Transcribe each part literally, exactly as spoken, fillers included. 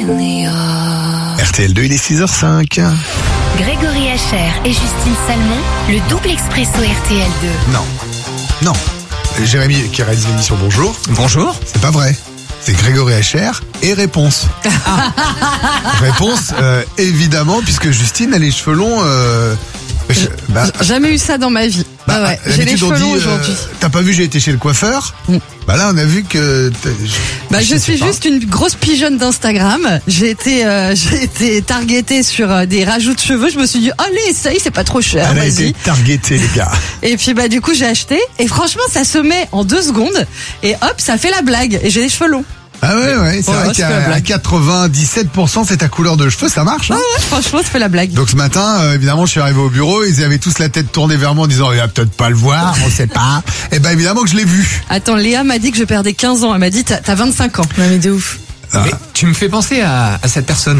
R T L deux, il est six heures cinq. Grégory Hacher et Justine Salmon, le double expresso R T L deux. Non, non. Jérémy qui réalise l'émission, bonjour. Bonjour. C'est pas vrai. C'est Grégory Hacher et réponse. Ah. Réponse, euh, évidemment, puisque Justine a les cheveux longs. Euh, je, bah, Jamais eu ça dans ma vie. Bah, ouais, j'ai les cheveux longs aujourd'hui. Euh, T'as pas vu, j'ai été chez le coiffeur. Mm. Bah là, on a vu que. Bah, je, je suis juste une grosse pigeonne d'Instagram. J'ai été, euh, j'ai été targetée sur euh, des rajouts de cheveux. Je me suis dit, allez, ça y est, c'est pas trop cher. Elle a vas-y. été targetée, les gars. Et puis bah du coup, j'ai acheté. Et franchement, ça se met en deux secondes. Et hop, ça fait la blague. Et j'ai les cheveux longs. Ah ouais, ouais, c'est ouais, vrai qu'à quatre-vingt-dix-sept pour cent c'est ta couleur de cheveux, ça marche. Hein, ouais, ouais, franchement, ça fait la blague. Donc ce matin, euh, évidemment, je suis arrivé au bureau, ils avaient tous la tête tournée vers moi en disant, il va peut-être pas le voir, on sait pas. Et ben évidemment que je l'ai vu. Attends, Léa m'a dit que je perdais quinze ans. Elle m'a dit, t'as, t'as vingt-cinq ans. Non mais de ouf. Ah. Mais tu me fais penser à, à cette personne.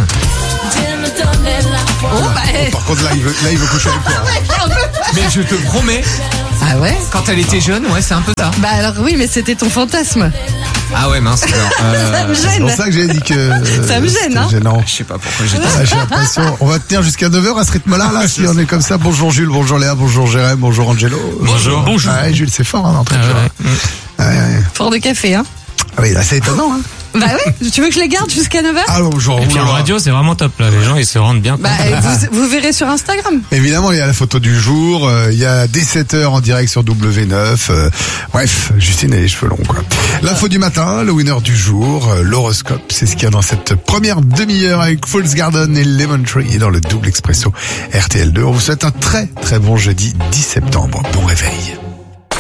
Oh, bah, oh, par contre, là, il veut, là, il veut coucher avec toi. Mais je te promets. Ah ouais? Quand elle était jeune, ouais, c'est un peu ça. Bah alors oui, mais c'était ton fantasme. Ah ouais, mince. Alors, euh... ça me gêne. C'est pour ça que j'ai dit que. Ça me gêne, hein. Gênant. Je sais pas pourquoi j'ai dit ça. J'ai l'impression. On va tenir jusqu'à neuf heures à ce rythme-là, là, si on est comme ça. Bonjour Jules, bonjour Léa, bonjour Jérémy, bonjour Angelo. Bonjour. Bonjour. Ouais, Jules, c'est fort, hein, d'entrée. Ah ouais. Ouais, ouais. Fort de café, hein. Ah oui, là, c'est étonnant, hein. Bah ouais, tu veux que je les garde jusqu'à neuf heures? Ah non, genre, et puis en radio, c'est vraiment top, là. Les gens, ils se rendent bien compte. Bah, vous, vous verrez sur Instagram. Évidemment, il y a la photo du jour, euh, il y a dès sept heures en direct sur W neuf. Euh, bref, Justine a les cheveux longs, quoi. L'info du matin, le winner du jour, euh, l'horoscope, c'est ce qu'il y a dans cette première demi-heure avec Fool's Garden et Lemon Tree dans le double expresso R T L deux. On vous souhaite un très très bon jeudi dix septembre. Bon réveil.